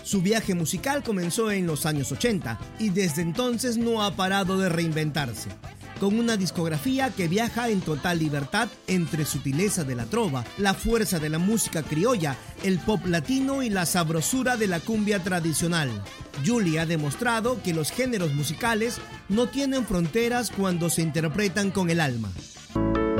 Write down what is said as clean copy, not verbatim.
Su viaje musical comenzó en los años 80 y desde entonces no ha parado de reinventarse. Con una discografía que viaja en total libertad entre sutileza de la trova, la fuerza de la música criolla, el pop latino y la sabrosura de la cumbia tradicional. Yuli ha demostrado que los géneros musicales no tienen fronteras cuando se interpretan con el alma.